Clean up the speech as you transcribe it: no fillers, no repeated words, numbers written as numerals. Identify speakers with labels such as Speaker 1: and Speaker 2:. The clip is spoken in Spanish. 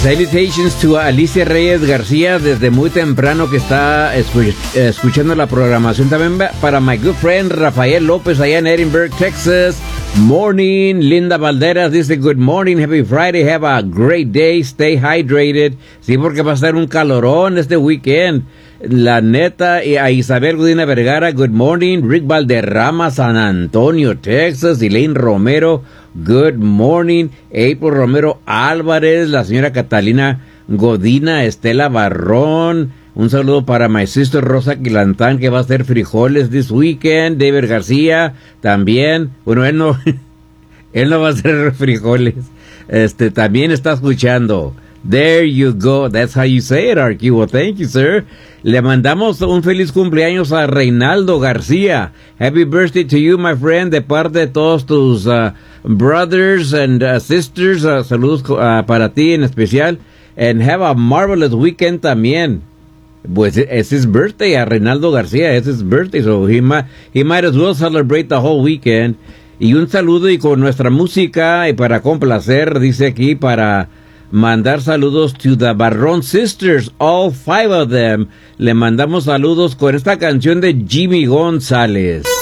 Speaker 1: Salutations to Alicia Reyes García desde muy temprano que está escuchando la programación. También para my good friend Rafael López allá en Edinburgh, Texas. Morning. Linda Valderas dice good morning, happy Friday, have a great day, stay hydrated. Sí, porque va a estar un calorón este weekend. La neta, y a Isabel Godina Vergara, good morning. Rick Valderrama, San Antonio, Texas. Elaine Romero, good morning. April Romero Álvarez, la señora Catalina Godina, Estela Barrón. Un saludo para my sister Rosa Quilantán, que va a hacer frijoles this weekend. David García, también. Bueno, él no va a hacer frijoles. También está escuchando. There you go. That's how you say it, Arquivo. Thank you, sir. Le mandamos un feliz cumpleaños a Reinaldo García. Happy birthday to you, my friend, de parte de todos tus brothers and sisters. Saludos para ti en especial. And have a marvelous weekend también. Pues it's his birthday, a Reinaldo García. It's his birthday, so he might as well celebrate the whole weekend. Y un saludo y con nuestra música y para complacer, dice aquí, para mandar saludos to the Barrón Sisters, all 5 of them. Le mandamos saludos con esta canción de Jimmy González.